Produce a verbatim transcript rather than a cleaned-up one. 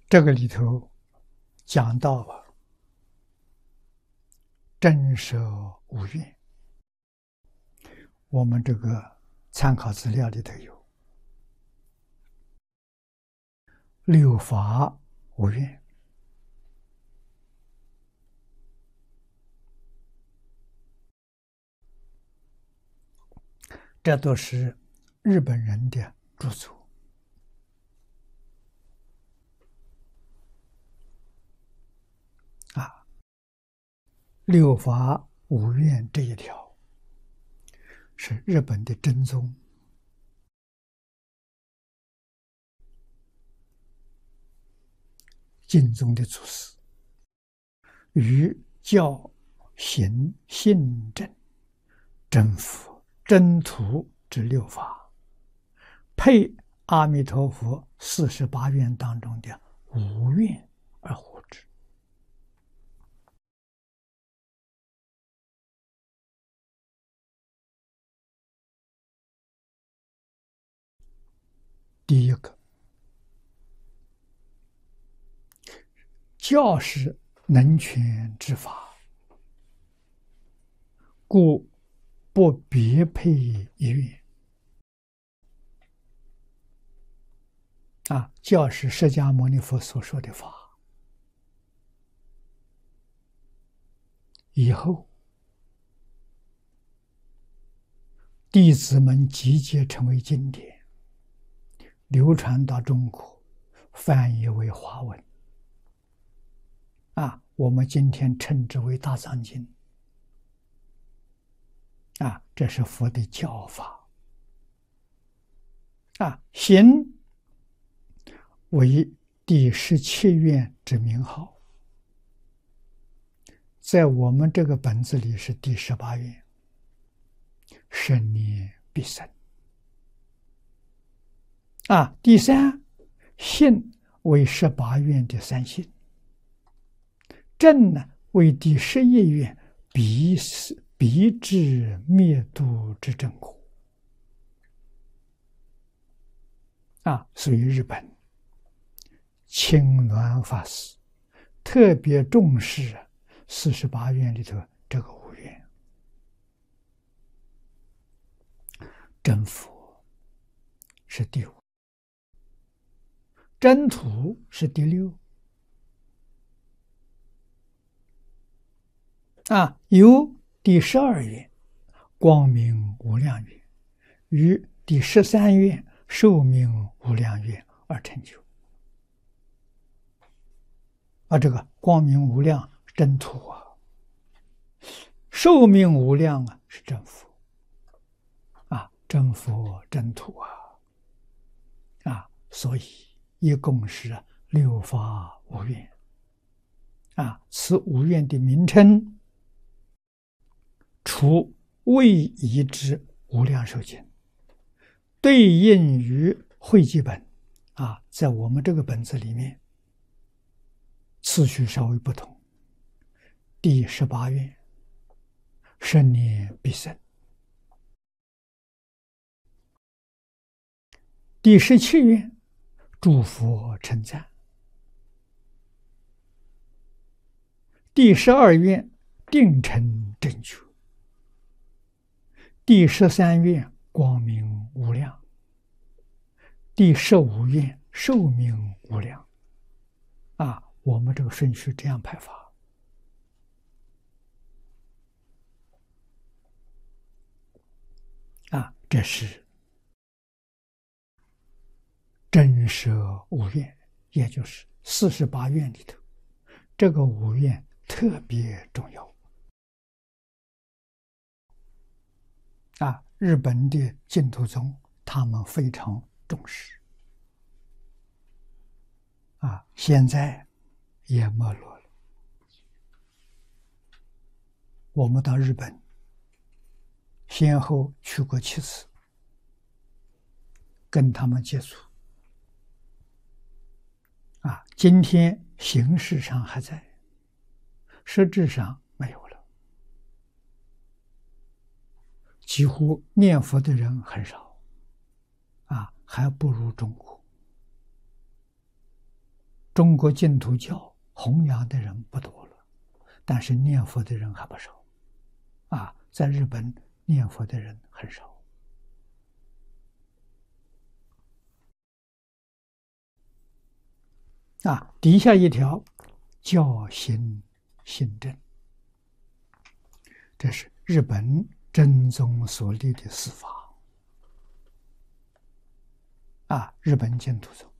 这个里头讲到啊，真舍无怨。我们这个参考资料里头有六法无怨，这都是日本人的著作。啊，六法无怨这一条是日本的真宗净宗的祖师，于教行信正真佛真土之六法，配阿弥陀佛四十八愿当中的无愿而护之。第一个，教是能全之法，故不别配一愿。啊，教是释迦牟尼佛所说的法，以后弟子们集结成为经典，流传到中国，翻译为华文。啊，我们今天称之为大藏经。啊，这是佛的教法。啊，行为第十七愿之名号，在我们这个本子里是第十八愿，生念必生。啊，第三，信为十八愿的三信，正呢为第十一愿，必必至灭度之正果。啊，所以日本青鸾法师特别重视四十八愿里头这个无愿。真佛是第五，真土是第六。啊，由第十二愿光明无量愿与第十三愿寿命无量愿而成就。啊，这个光明无量真土啊，寿命无量啊是真佛。啊，真佛真土啊。啊，所以一共是六法无愿。啊，此无愿的名称，除未移之无量寿经，对应于会集本。啊，在我们这个本子里面次序稍微不同。第十八愿生念必生，第十七愿诸佛称赞，第十二愿定成正觉，第十三愿光明无量，第十五愿寿命无量。啊，我们这个顺序这样排法。啊，这是真舍无愿，也就是四十八愿里头，这个无愿特别重要。啊，日本的净土宗他们非常重视。啊，现在也没落了。我们到日本先后去过七次，跟他们接触。啊，今天形式上还在，实质上没有了，几乎念佛的人很少。啊，还不如中国。 中国净土教弘扬的人不多了，但是念佛的人还不少。啊，在日本念佛的人很少。啊，底下一条，教行信正，这是日本真宗所立的四法。啊，日本净土宗